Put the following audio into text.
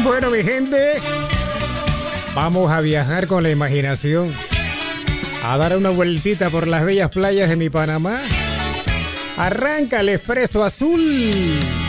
Bueno, mi gente, vamos a viajar con la imaginación, a dar una vueltita por las bellas playas de mi Panamá. Arranca el Expreso Azul.